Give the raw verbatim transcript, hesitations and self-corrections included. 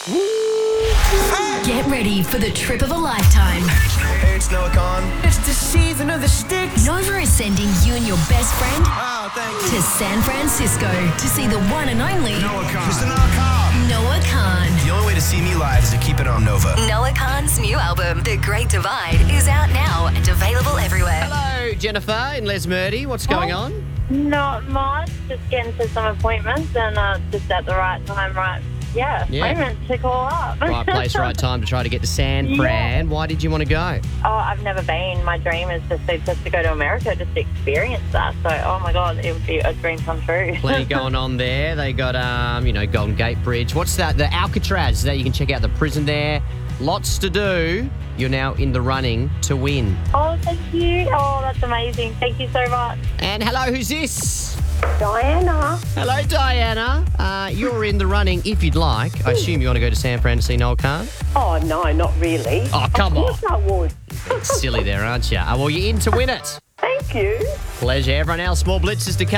Get ready for the trip of a lifetime. Hey, it's Noah Khan. It's the season of the sticks. Nova is sending you and your best friend Oh, thank you. to San Francisco to see the one and only Noah Khan. Mister Noah Khan. Noah Khan. The only way to see me live is to keep it on Nova. Noah Khan's new album, The Great Divide, is out now and available everywhere. Hello, Jennifer in Les Murdy. What's going on? Not much. Just getting to some appointments and uh, just at the right time, right? Yeah, Yeah. appointments to call up. Right place, right time to try to get to San Fran. Why did you want to go? Oh, I've never been. My dream is just to, just to go to America, just to experience that. So, oh my God, it would be a dream come true. Plenty going on there. They got, um, you know, Golden Gate Bridge. What's that? The Alcatraz. That you can check out the prison there. Lots to do. You're now in the running to win. Oh, thank you. Oh, that's amazing. Thank you so much. And hello, who's this? Diana. Hello, Diana. Uh, you're in the running if you'd like. I assume you want to go to San Fran to see Noel Khan? Oh, no, not really. Oh, come on. Of course I would. Silly there, aren't you? Uh, well, you're in to win it. Thank you. Pleasure. Everyone else, more blitzes to come.